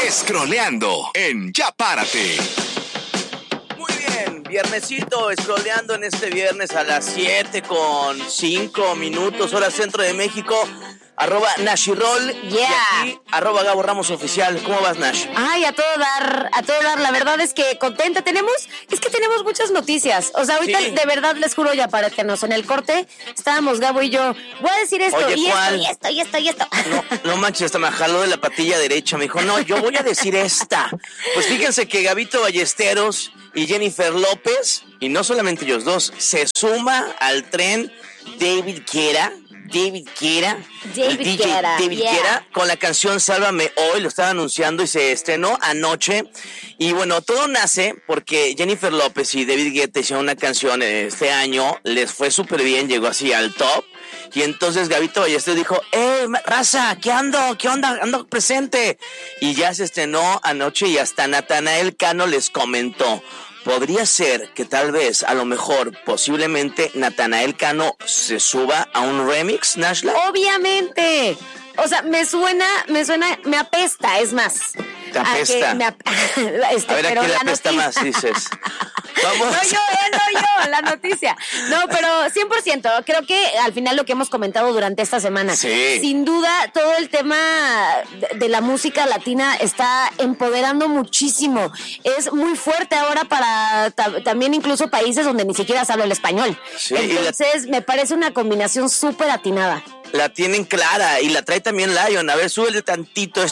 Scrolleando en Ya Párate. Muy bien, viernesito, scrolleando en este viernes a las 7:05, hora centro de México. @Nashirol, Yeah. y aquí @Gabo Ramos Oficial. ¿Cómo vas, Nash? Ay, a todo dar. La verdad es que contenta. Tenemos muchas noticias. O sea, ahorita Sí. de verdad les juro, ya páratenos. En el corte estábamos Gabo y yo. Voy a decir esto, Oye, y ¿cuál? esto, y esto, y esto, y esto. No manches, hasta me jaló de la patilla derecha. Me dijo, no, yo voy a decir esta. Pues fíjense que Gabito Ballesteros y Jennifer López, y no solamente ellos dos, se suma al tren David Guetta, David David yeah. Guetta, con la canción Sálvame Hoy. Lo estaba anunciando y se estrenó anoche. Y bueno, todo nace porque Jennifer López y David Guetta hicieron una canción este año, les fue súper bien, llegó así al top. Y entonces Gabito Ballesteros dijo, raza, ¿qué ando? ¿Qué onda? Ando presente. Y ya se estrenó anoche y hasta Natanael Cano les comentó. Podría ser que tal vez, a lo mejor, posiblemente, Natanael Cano se suba a un remix, Nashla. Obviamente. O sea, me suena, me apesta, es más. Te apesta. A ver, ¿a quién le apesta más, dices? Vamos. No yo, la noticia. No, pero 100%, creo que al final lo que hemos comentado durante esta semana, sí. Sin duda, todo el tema de la música latina está empoderando muchísimo. Es muy fuerte ahora para también incluso países donde ni siquiera se habla el español. Sí, entonces, me parece una combinación súper atinada. La tienen clara y la trae también Lion. A ver, súbele tantito